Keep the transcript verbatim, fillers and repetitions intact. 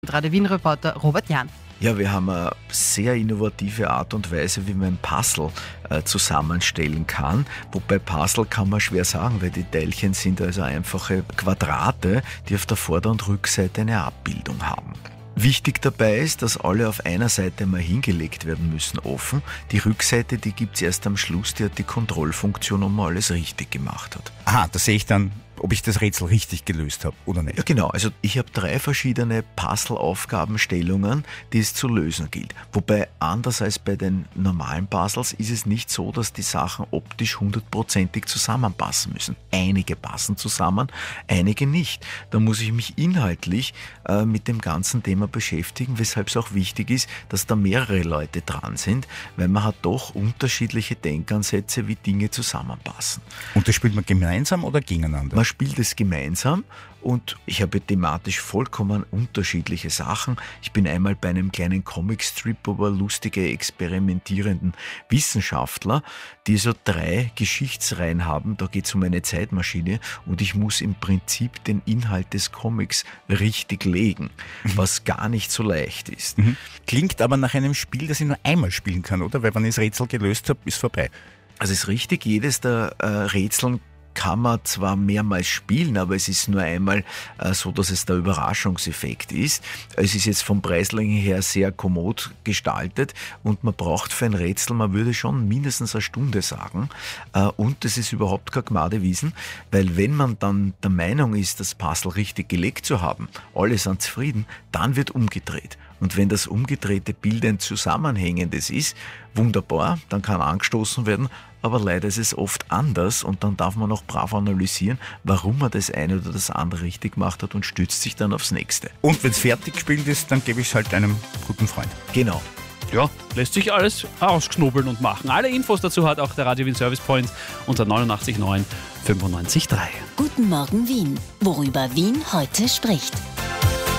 Radio Wien-Reporter Robert Jahn. Ja, wir haben eine sehr innovative Art und Weise, wie man ein Puzzle äh, zusammenstellen kann. Wobei Puzzle kann man schwer sagen, weil die Teilchen sind also einfache Quadrate, die auf der Vorder- und Rückseite eine Abbildung haben. Wichtig dabei ist, dass alle auf einer Seite mal hingelegt werden müssen, offen. Die Rückseite, die gibt es erst am Schluss, die hat die Kontrollfunktion, ob man alles richtig gemacht hat. Aha, da sehe ich dann, ob ich das Rätsel richtig gelöst habe oder nicht. Ja genau, also ich habe drei verschiedene Puzzle-Aufgabenstellungen, die es zu lösen gilt. Wobei anders als bei den normalen Puzzles ist es nicht so, dass die Sachen optisch hundertprozentig zusammenpassen müssen. Einige passen zusammen, einige nicht. Da muss ich mich inhaltlich äh, mit dem ganzen Thema beschäftigen, weshalb es auch wichtig ist, dass da mehrere Leute dran sind, weil man hat doch unterschiedliche Denkansätze, wie Dinge zusammenpassen. Und das spielt man gemeinsam oder gegeneinander? Man spielt es gemeinsam und ich habe thematisch vollkommen unterschiedliche Sachen. Ich bin einmal bei einem kleinen Comicstrip über lustige, experimentierenden Wissenschaftler, die so drei Geschichtsreihen haben. Da geht es um eine Zeitmaschine und ich muss im Prinzip den Inhalt des Comics richtig legen, was gar nicht so leicht ist. Mhm. Klingt aber nach einem Spiel, das ich nur einmal spielen kann, oder? Weil wenn ich das Rätsel gelöst habe, ist vorbei. Also es ist richtig, jedes der äh, Rätseln kann man zwar mehrmals spielen, aber es ist nur einmal äh, so, dass es der Überraschungseffekt ist. Es ist jetzt vom Preisling her sehr kommod gestaltet und man braucht für ein Rätsel, man würde schon mindestens eine Stunde sagen. Äh, und es ist überhaupt kein Gmadewiesen, weil wenn man dann der Meinung ist, das Puzzle richtig gelegt zu haben, alle sind zufrieden, dann wird umgedreht. Und wenn das umgedrehte Bild ein zusammenhängendes ist, wunderbar, dann kann angestoßen werden, aber leider ist es oft anders und dann darf man noch brav analysieren, warum man das eine oder das andere richtig gemacht hat und stützt sich dann aufs nächste. Und wenn es fertig gespielt ist, dann gebe ich es halt einem guten Freund. Genau. Ja, lässt sich alles ausknobeln und machen. Alle Infos dazu hat auch der Radio Wien Service Point unter neunundachtzig neun fünfundneunzig drei. Guten Morgen Wien, worüber Wien heute spricht.